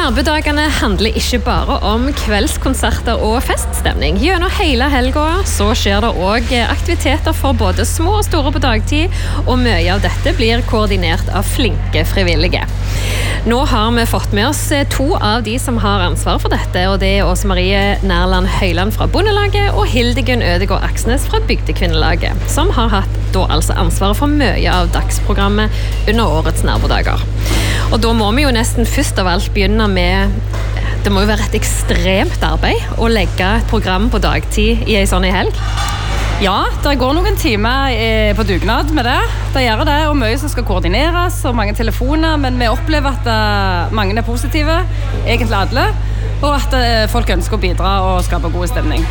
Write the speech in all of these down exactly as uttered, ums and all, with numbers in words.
Nærbødagene handler ikke bare om kveldskonserter og feststemning. Gjennom hele helga så skjer det også aktiviteter for både små og store på dagtid, og mye av dette blir koordinert av flinke frivillige. Nå har vi fått med oss to av de som har ansvar for dette, og det er Åse Marie Nærland Høyland fra Bondelaget og Hildegunn Ødegård Aksnes fra Bygdekvinnelaget, som har hatt da altså ansvaret for mye av dagsprogrammet under årets Nærbødager. Og da må vi jo nesten først av alt begynne med, det må jo være et ekstremt arbeid å legge et program på dagtid i en sånn helg. Ja, det går noen timer på dugnad med det. Det gjør det, og mye som skal koordineres, og mange telefoner, men vi opplever at mange er positive, egentlig alle, og at folk ønsker å bidra og skape god stemning.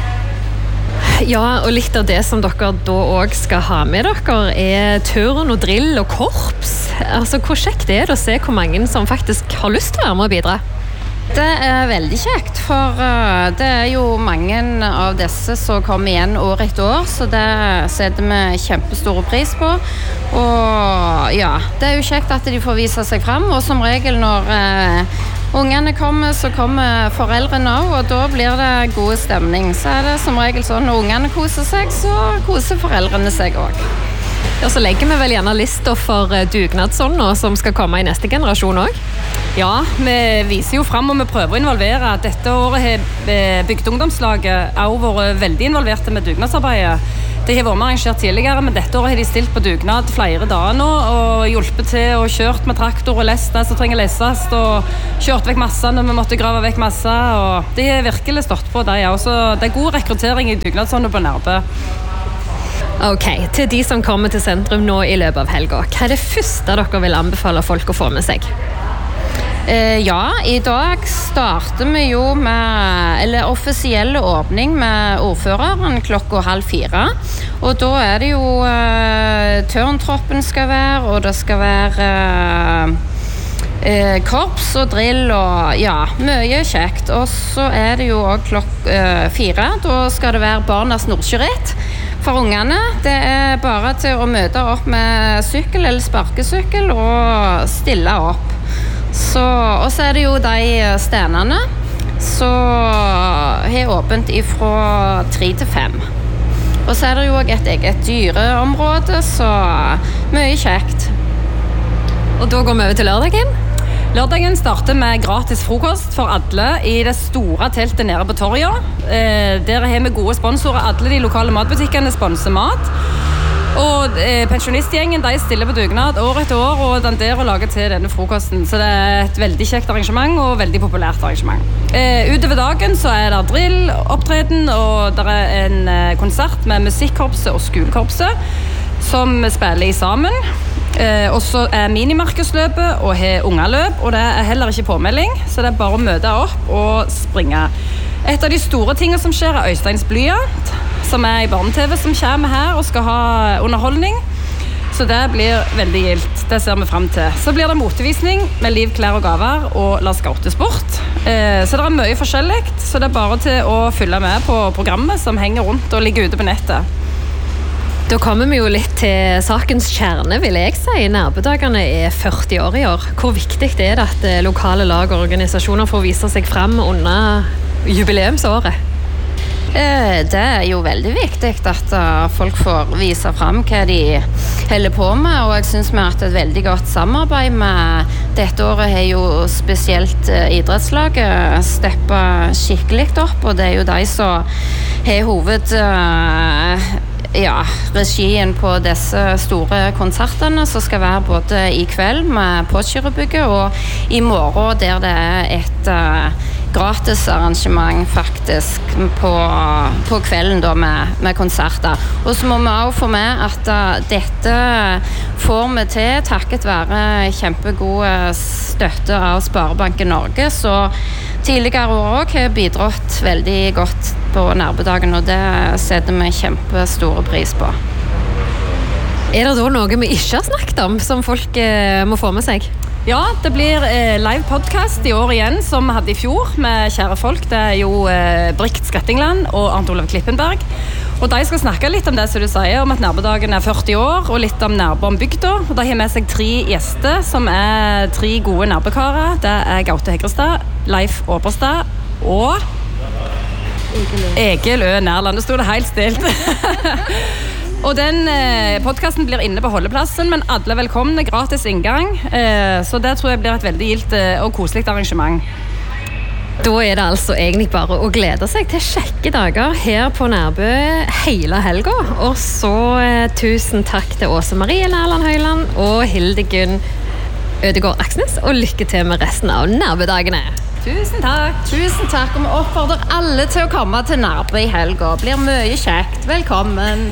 Ja, og litt av det som dere da også skal ha med dere er turn og drill og korps. Altså, hvor kjekt er det å se hvor mange som faktisk har lyst til å være med og bidra? Det er veldig kjekt, for det er jo mange av disse som kommer igjen år etter år, så det setter vi kjempestore pris på. Og ja, det er jo kjekt at de får vise seg frem, og som regel når eh, ungene kommer, så kommer foreldrene også, og da blir det god stemning. Så er det som regel sånn, når ungene koser seg, så koser foreldrene seg også. Og så legger vi vel gjerne lister for dugnadsånden som skal komme i neste generasjon også. Ja, vi viser jo frem og vi prøver å involvere. Dette året har Bygdeungdomslaget også vært veldig involverte med dugnadsarbeidet. De har vært med arrangert tidligere, men dette året har de stilt på dugnad flere dager nå og hjulpet til og kjørt med traktor og lest det som trenger lesses og kjørt vekk masse når vi måtte grave vekk masse. Og de har virkelig stått på det også. Det er god rekruttering i dugnadsånden på Nærbø. Ok, til de som kommer til sentrum nå i løpet av helga, hva er det første dere vil anbefale folk å få med seg? Eh, ja, i dag starter vi jo med eller offisielle åpning med ordføreren klokka halv fire. Og da er det jo eh, tørntroppen skal være, og det skal være eh, korps og drill og ja, mye kjekt. Og så er det jo også klokka eh, fire, da skal det være barnas nordsjøritt for ungene. Det er bare til å møte opp med sykkel eller sparkesykkel og stille opp. Så, og så er det jo de stenene så har åpent fra tre til fem. Og så er det jo også et eget dyreområde, så mye kjekt. Og da går vi over til lørdagen. Lørdagen starter med gratis frokost for alle i det store teltet nede på Torja. Eh, der har vi gode sponsorer. Alle de lokale matbutikkene sponser mat. Og eh, pensjonistgjengen de stiller på dugnad år etter år og danderer og lager til denne frokosten. Så det er et veldig kjekt arrangement og veldig populært arrangement. Eh, utover dagen så er det drill, opptreden, og det er en eh, konsert med musikkorpset og skolekorpset som spiller i sammen. Eh, og så er minimarkedsløpet og har ungaløp, og det er heller ikke påmelding, så det er bare å møte opp og springe. Et av de store tingene som skjer er Øysteins blyant, som er i barne-tv som kommer her og skal ha underholdning. Så det blir veldig gildt, det ser vi frem til. Så blir det motevisning med liv, klær og gaver og La Skautesport. Eh, så det er mye forskjellig, så det er bare til å følge med på programmet som henger rundt og ligger ute på nettet. Da kommer vi jo litt til sakens kjerne, vil jeg si. Nærbødagene er førti år i år. Hvor viktig er det at lokale lag og organisasjoner får vise seg frem under jubileumsåret? Det er jo veldig viktig at folk får vise frem hva de holder på med, og jeg synes vi har hatt et veldig godt samarbeid med dette året. Har jo spesielt idrettslaget steppet skikkelig opp, og det er jo de som har hoved ja, regien på disse store konsertene som skal være både i kveld med Påkjørebygget og i morgen der det er et uh, gratis arrangement faktisk på, på kvelden da med, med konserter. Og så må vi også få med at uh, dette får vi til takket være kjempegod støtte av Sparebanken Norge, så tidligere år også har bidratt veldig godt på Nærbødagen, og det setter vi kjempestore pris på. Er det da noe vi ikke har snakket om, som folk eh, må få med seg? Ja, det blir eh, live podcast i år igjen, som vi hadde i fjor med kjære folk. Det er jo eh, Brikt Skrettingland og Arnt Olav Klippenberg. Og de skal snakke litt om det som du sier, om at Nærbedagen er førti år, og litt om Nærbe om bygda. Og da har med seg tre gjester, som er tre gode nærbekarer. Det er Gaute Hegrestad, Leif Åberstad og Egil Ø Nærland. Det stod det helt stilt. Og den eh, podcasten blir inne på holdeplassen, men alle er velkomne, gratis inngang. Eh, så det tror jeg blir et veldig gildt eh, og koselig arrangement. Da er det altså egentlig bare å glede seg til kjekke dager her på Nærbø hele helga. Og så eh, tusen takk til Åse Marie Nærland Høyland og Hildegunn Ødegård Aksnes, og lykke til med resten av Nærbødagene. Tusen takk. Tusen takk, og vi oppfordrer alle til å komme til Nærbø i helga. Blir mye kjekt. Velkommen.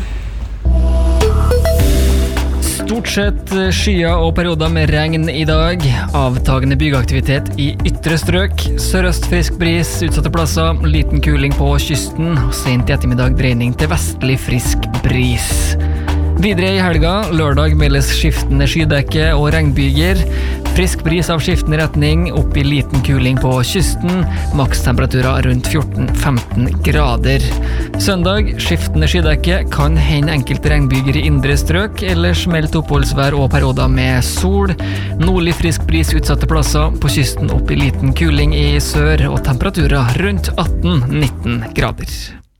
Stort sett skyer og perioder med regn i dag. Avtagende byggeaktivitet i ytre strøk. Sørøst frisk bris utsatte plasser. Liten kuling på kysten. Sent i ettermiddag dreining til vestlig frisk bris. Videre i helga, lørdag meldes skiftende skydekke og regnbyger. Frisk bris av skiftende retning, opp i liten kuling på kysten. Makstemperaturer rundt fjorten til femten grader. Søndag, skiftende skydekke, kan hende enkelte regnbyger i indre strøk, eller smelt oppholdsvær og perioder med sol. Nordlig frisk bris utsatte plasser, på kysten opp i liten kuling i sør, og temperaturer rundt atten til nitten grader.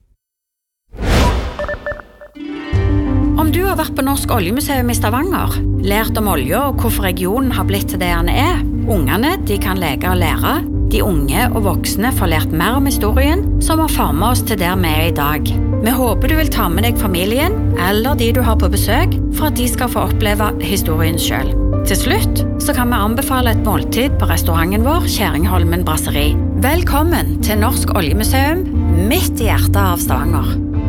Om du har vært på Norsk Oljemuseum i Stavanger, lært om olje og hvorfor regionen har blitt til det den er, ungene de kan leke og lære, de unge og voksne får lært mer om historien som har formet oss til der vi er i dag. Vi håper du vil ta med deg familien eller de du har på besøk for at de skal få oppleve historien selv. Til slutt så kan vi anbefale et måltid på restauranten vår, Kjæringholmen Brasseri. Velkommen til Norsk Oljemuseum, midt i hjertet av Stavanger.